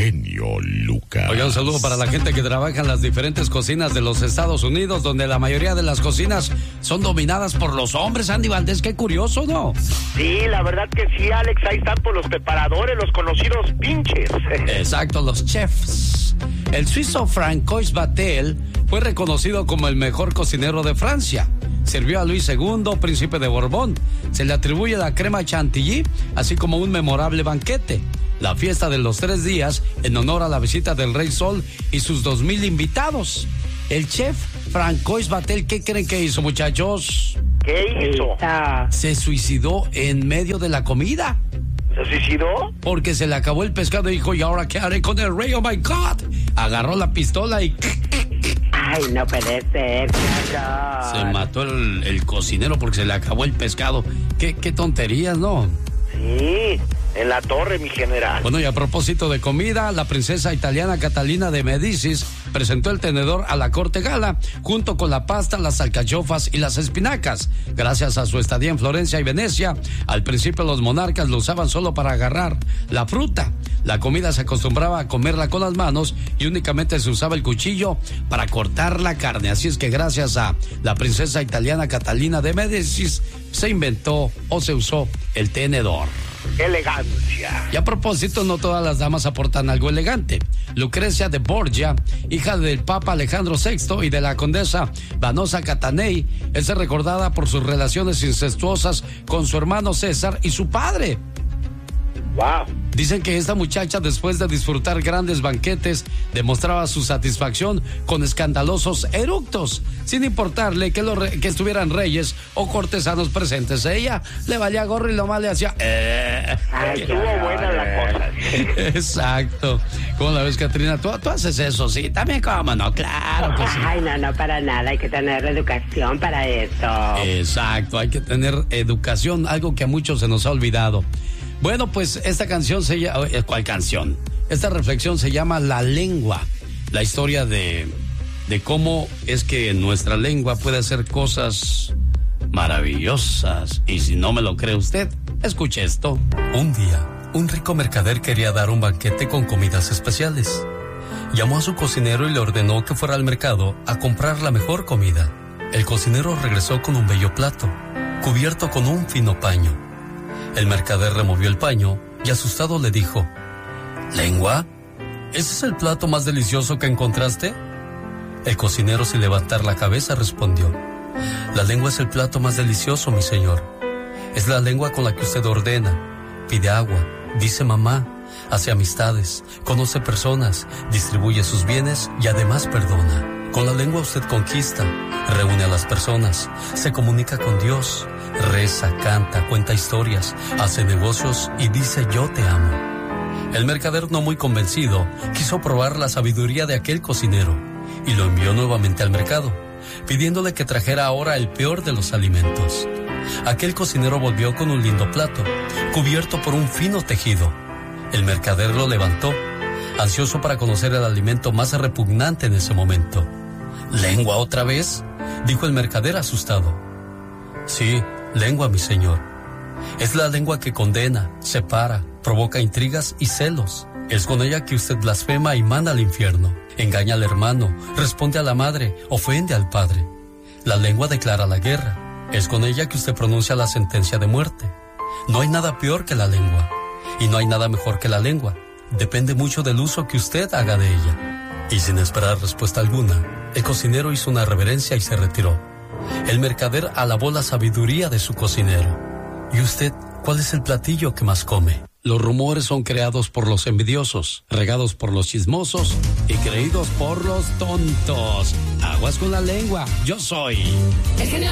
genio Lucas. Oiga, un saludo para la gente que trabaja en las diferentes cocinas de los Estados Unidos, donde la mayoría de las cocinas son dominadas por los hombres. Andy Valdés, qué curioso, ¿no? Sí, la verdad que sí, Alex, ahí están por los preparadores, los conocidos pinches. Exacto, los chefs. El suizo Francois Vatel fue reconocido como el mejor cocinero de Francia. Sirvió a Luis II, príncipe de Borbón. Se le atribuye la crema chantilly, así como un memorable banquete. La fiesta de los 3 días en honor a la visita del Rey Sol y sus 2,000 invitados. El chef Francois Vatel, ¿qué creen que hizo, muchachos? ¿Qué hizo? Se suicidó en medio de la comida. ¿Se suicidó? Porque se le acabó el pescado y dijo, ¿y ahora qué haré con el rey? ¡Oh, my God! Agarró la pistola y... Ay, no puede ser, claro. Se mató el cocinero porque se le acabó el pescado. Qué tonterías, ¿no? Sí, en la torre, mi general. Bueno, y a propósito de comida, la princesa italiana Catalina de Medicis presentó el tenedor a la corte gala, junto con la pasta, las alcachofas y las espinacas. Gracias a su estadía en Florencia y Venecia, al principio los monarcas lo usaban solo para agarrar la fruta. La comida se acostumbraba a comerla con las manos y únicamente se usaba el cuchillo para cortar la carne. Así es que gracias a la princesa italiana Catalina de Medicis se inventó o se usó el tenedor. Elegancia. Y a propósito, no todas las damas aportan algo elegante. Lucrecia de Borgia, hija del Papa Alejandro VI y de la condesa Vanosa Catanei, es recordada por sus relaciones incestuosas con su hermano César y su padre. Wow. Dicen que esta muchacha, después de disfrutar grandes banquetes, demostraba su satisfacción con escandalosos eructos, sin importarle que estuvieran reyes o cortesanos presentes. Ella le valía gorro y lo más le hacía... Ay, estuvo buena la cosa. Exacto. ¿Cómo la ves, Catrina? ¿Tú haces eso? Sí, también, ¿cómo no? Claro que sí. Ay, no, para nada. Hay que tener educación para eso. Exacto, hay que tener educación, algo que a muchos se nos ha olvidado. Bueno, pues esta canción se llama... ¿Cuál canción? Esta reflexión se llama La Lengua. La historia de cómo es que nuestra lengua puede hacer cosas maravillosas. Y si no me lo cree usted, escuche esto. Un día, un rico mercader quería dar un banquete con comidas especiales. Llamó a su cocinero y le ordenó que fuera al mercado a comprar la mejor comida. El cocinero regresó con un bello plato, cubierto con un fino paño. El mercader removió el paño y asustado le dijo: ¿Lengua? ¿Ese es el plato más delicioso que encontraste? El cocinero, sin levantar la cabeza, respondió: La lengua es el plato más delicioso, mi señor. Es la lengua con la que usted ordena, pide agua, dice mamá, hace amistades, conoce personas, distribuye sus bienes y además perdona. Con la lengua usted conquista, reúne a las personas, se comunica con Dios, reza, canta, cuenta historias, hace negocios y dice yo te amo. El mercader, no muy convencido, quiso probar la sabiduría de aquel cocinero y lo envió nuevamente al mercado, pidiéndole que trajera ahora el peor de los alimentos. Aquel cocinero volvió con un lindo plato, cubierto por un fino tejido. El mercader lo levantó, ansioso para conocer el alimento más repugnante en ese momento. ¿Lengua otra vez?, dijo el mercader asustado. Sí, lengua, mi señor. Es la lengua que condena, separa, provoca intrigas y celos. Es con ella que usted blasfema y manda al infierno. Engaña al hermano, responde a la madre, ofende al padre. La lengua declara la guerra. Es con ella que usted pronuncia la sentencia de muerte. No hay nada peor que la lengua. Y no hay nada mejor que la lengua. Depende mucho del uso que usted haga de ella. Y sin esperar respuesta alguna, el cocinero hizo una reverencia y se retiró. El mercader alabó la sabiduría de su cocinero. ¿Y usted, cuál es el platillo que más come? Los rumores son creados por los envidiosos, regados por los chismosos y creídos por los tontos. Aguas con la lengua. Yo soy...